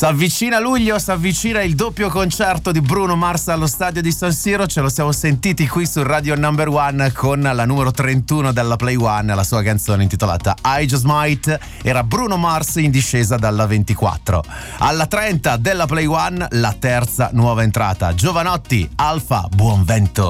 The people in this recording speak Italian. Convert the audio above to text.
S'avvicina luglio, s'avvicina il doppio concerto di Bruno Mars allo stadio di San Siro. Ce lo siamo sentiti qui su Radio Number One con la numero 31 della Play One, la sua canzone intitolata I Just Might. Era Bruno Mars in discesa dalla 24. Alla 30 della Play One la terza nuova entrata, Giovanotti, Alfa, Buon Vento.